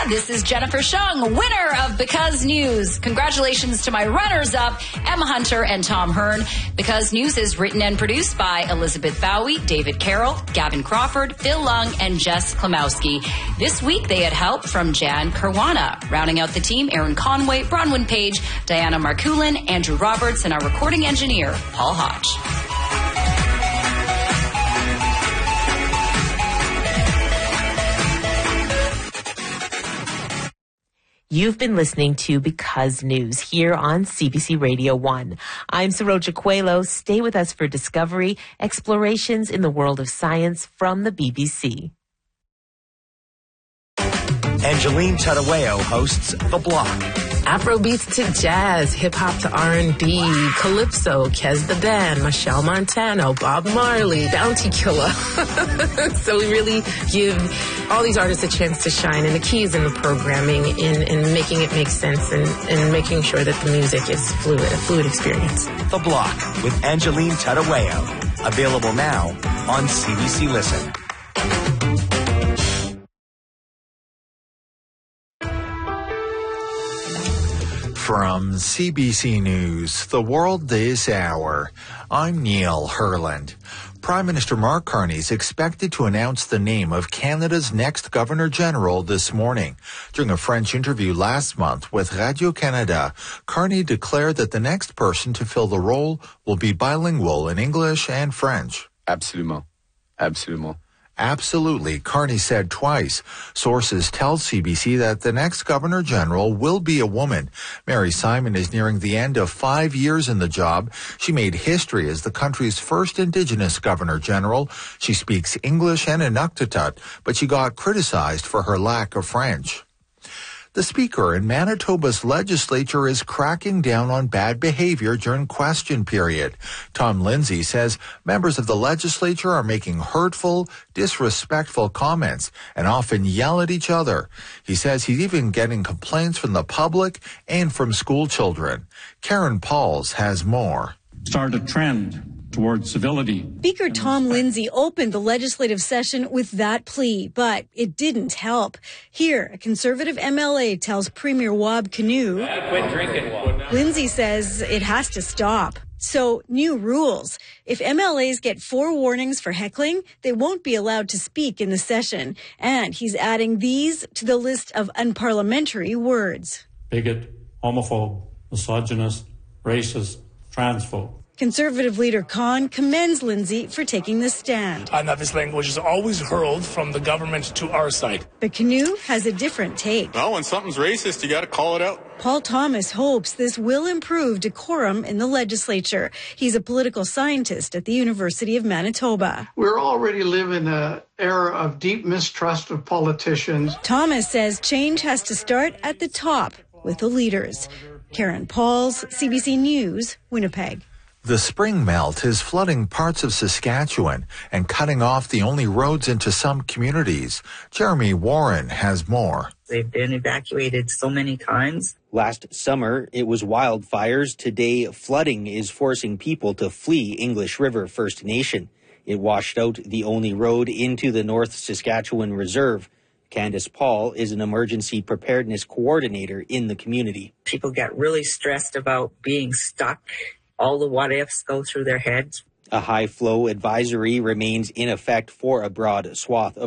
This is Jennifer Shung, winner of Because News. Congratulations to my runners-up, Emma Hunter and Tom Hearn. Because News is written and produced by Elizabeth Bowie, David Carroll, Gavin Crawford, Phil Lung, and Jess Klimowski. This week, they had help from Jan Kerwana. Rounding out the team, Aaron Conway, Bronwyn Page, Diana Markulin, Andrew Roberts, and our recording engineer, Paul Hodge. You've been listening to Because News here on CBC Radio 1. I'm Saroja Coelho. Stay with us for Discovery, explorations in the world of science from the BBC. Angeline Tadaweo hosts The Block. Afrobeats to jazz, hip-hop to R&B, calypso, Kez the Dan, Michelle Montano, Bob Marley, Bounty Killer. So we really give all these artists a chance to shine, and the key is in the programming, in making it make sense, and making sure that the music is fluid, a fluid experience. The Block with Angeline Tadaweo. Available now on CBC Listen. From CBC News, The World This Hour, I'm Neil Herland. Prime Minister Mark Carney is expected to announce the name of Canada's next Governor-General this morning. During a French interview last month with Radio-Canada, Carney declared that the next person to fill the role will be bilingual in English and French. Absolument. Absolument. Absolutely, Carney said twice. Sources tell CBC that the next Governor-General will be a woman. Mary Simon is nearing the end of 5 years in the job. She made history as the country's first Indigenous Governor-General. She speaks English and Inuktitut, but she got criticized for her lack of French. The Speaker in Manitoba's legislature is cracking down on bad behavior during question period. Tom Lindsay says members of the legislature are making hurtful, disrespectful comments and often yell at each other. He says he's even getting complaints from the public and from school children. Karen Pauls has more. Start a trend towards civility. Speaker Tom Lindsay opened the legislative session with that plea, but it didn't help. Here, a Conservative MLA tells Premier Wab Kinew, quit drinking, Wab. Lindsay says it has to stop. So, new rules. If MLAs get 4 warnings for heckling, they won't be allowed to speak in the session. And he's adding these to the list of unparliamentary words. Bigot, homophobe, misogynist, racist, transphobe. Conservative leader Khan commends Lindsay for taking the stand. And that this language is always hurled from the government to our side. But Kinew has a different take. Well, when something's racist, you got to call it out. Paul Thomas hopes this will improve decorum in the legislature. He's a political scientist at the University of Manitoba. We're already living in an era of deep mistrust of politicians. Thomas says change has to start at the top with the leaders. Karen Pauls, CBC News, Winnipeg. The spring melt is flooding parts of Saskatchewan and cutting off the only roads into some communities. Jeremy Warren has more. They've been evacuated so many times. Last summer, it was wildfires. Today, flooding is forcing people to flee English River First Nation. It washed out the only road into the North Saskatchewan Reserve. Candace Paul is an emergency preparedness coordinator in the community. People get really stressed about being stuck. All the what-ifs go through their heads. A high-flow advisory remains in effect for a broad swath of